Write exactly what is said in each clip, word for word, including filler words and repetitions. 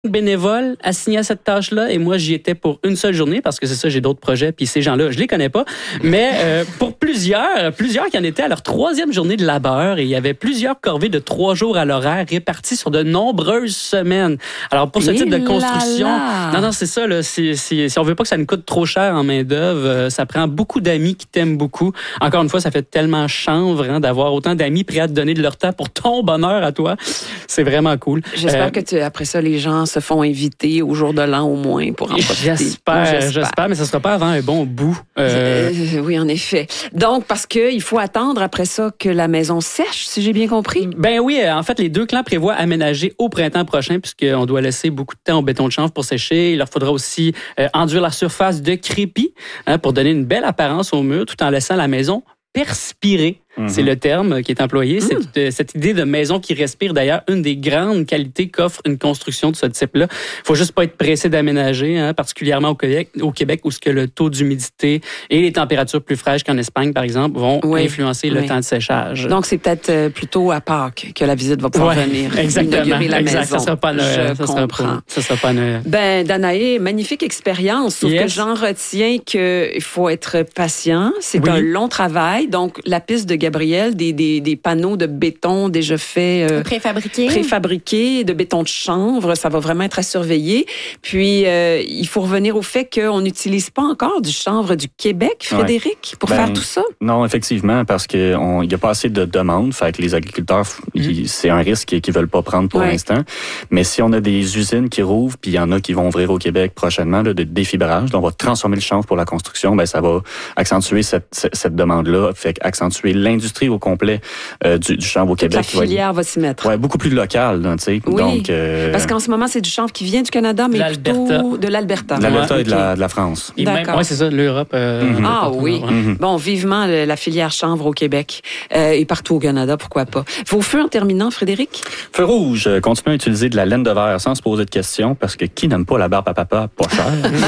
bénévoles assignés à cette tâche-là et moi j'y étais pour une seule journée parce que c'est ça, j'ai d'autres projets puis ces gens-là je les connais pas, mais euh, pour plusieurs plusieurs qui en étaient à leur troisième journée de labeur et il y avait plusieurs corvées de trois jours à l'horaire réparties sur de nombreuses semaines. Alors pour ce Et type de construction, là là. non non c'est ça là, c'est, c'est, si on veut pas que ça nous coûte trop cher en main d'œuvre, euh, ça prend beaucoup d'amis qui t'aiment beaucoup. Encore une fois, ça fait tellement chanvre hein, d'avoir autant d'amis prêts à te donner de leur temps pour ton bonheur à toi. C'est vraiment cool. J'espère Euh, que tu, après ça, les gens se font inviter au jour de l'an au moins pour en profiter. J'espère, j'espère, j'espère, mais ça sera pas avant un bon bout. Euh... Euh, oui, en effet. Donc, parce qu'il faut attendre après ça que la maison sèche, si j'ai bien compris. Ben oui, en fait, les deux clans prévoient aménager au printemps prochain puisqu'on doit laisser beaucoup de temps au béton de chanvre pour sécher. Il leur faudra aussi euh, enduire la surface de crépi hein, pour donner une belle apparence au mur tout en laissant la maison perspirer. Mm-hmm. C'est le terme qui est employé. Mm. Cette, euh, cette idée de maison qui respire, d'ailleurs, une des grandes qualités qu'offre une construction de ce type-là. Il faut juste pas être pressé d'aménager, hein, particulièrement au Québec, au Québec où ce que le taux d'humidité et les températures plus fraîches qu'en Espagne, par exemple, vont oui. influencer le oui. temps de séchage. Donc, c'est peut-être euh, plutôt à Pâques que la visite va pouvoir ouais, venir. Exactement. Inaugurer la exact. maison. Ça sera pas à Noël. Je ça sera comprends. Pas, ça sera pas à Noël. Ben, Danae, magnifique expérience. Sauf yes. que j'en retiens qu'il faut être patient. C'est oui. un long travail. Donc, la piste de Gabriel, des Des, des panneaux de béton déjà faits, euh, préfabriqués, préfabriqués, de béton de chanvre, ça va vraiment être à surveiller. Puis euh, il faut revenir au fait qu'on n'utilise pas encore du chanvre du Québec, Frédéric, ouais. pour ben, faire tout ça. Non, effectivement, parce que il n'y a pas assez de demandes, fait que les agriculteurs, mm. c'est un risque qu'ils ne veulent pas prendre pour ouais. l'instant. Mais si on a des usines qui rouvrent, puis il y en a qui vont ouvrir au Québec prochainement là, de défibrage, donc on va transformer le chanvre pour la construction, ben ça va accentuer cette, cette, cette demande-là, fait accentuer l'industrie au complet. Euh, du, du chanvre au Québec. La filière va, être, va s'y mettre. Ouais, beaucoup plus local, tu sais. Oui, donc, euh, parce qu'en ce moment, c'est du chanvre qui vient du Canada, mais plutôt de l'Alberta. De l'Alberta ouais, et de la, de la France. Oui, c'est ça, l'Europe. Euh, mm-hmm. Ah oui. Mm-hmm. Bon, vivement la filière chanvre au Québec euh, et partout au Canada, pourquoi pas. Vos feux en terminant, Frédéric? Feu rouge, continuez à utiliser de la laine de verre sans se poser de questions, parce que qui n'aime pas la barbe à papa? Pas cher.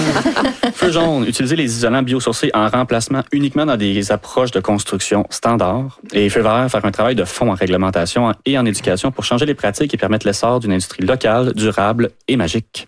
Feu jaune, utilisez les isolants biosourcés en remplacement uniquement dans des approches de construction standard. Et feu vert, faire un travail de fond en réglementation et en éducation pour changer les pratiques et permettre l'essor d'une industrie locale, durable et magique.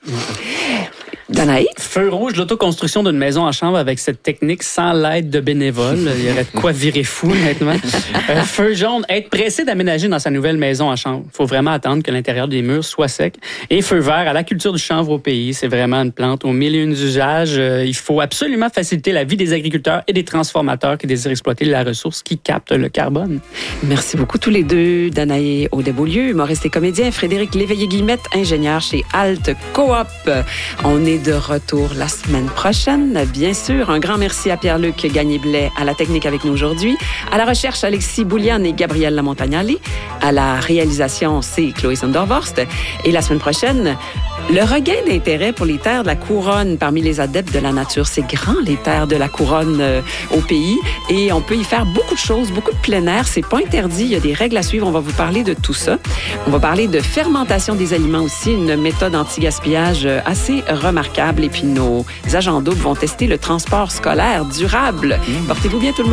Danaï? Feu rouge, l'autoconstruction d'une maison en chanvre avec cette technique sans l'aide de bénévoles. Il y aurait de quoi virer fou, honnêtement. Euh, feu jaune, être pressé d'aménager dans sa nouvelle maison en chanvre. Il faut vraiment attendre que l'intérieur des murs soit sec. Et feu vert, à la culture du chanvre au pays. C'est vraiment une plante aux mille et une usages. Euh, il faut absolument faciliter la vie des agriculteurs et des transformateurs qui désirent exploiter la ressource qui capte le carbone. Merci beaucoup tous les deux. Danaï Audet-Beaulieu, humoriste et comédien. Frédéric Léveillé-Guillemette, ingénieur chez Alt Coop. On est de retour la semaine prochaine, bien sûr. Un grand merci à Pierre-Luc Gagné-Blais à la technique avec nous aujourd'hui. À la recherche, Alexis Bouliane et Gabrielle Lamontagnali. À la réalisation, c'est Chloé Sondervorst. Et la semaine prochaine, le regain d'intérêt pour les terres de la couronne parmi les adeptes de la nature. C'est grand, les terres de la couronne euh, au pays. Et on peut y faire beaucoup de choses, beaucoup de plein air. C'est pas interdit. Il y a des règles à suivre. On va vous parler de tout ça. On va parler de fermentation des aliments aussi, une méthode anti-gaspillage assez remarquable. Et puis nos agents doubles vont tester le transport scolaire durable. Mmh. Portez-vous bien tout le monde.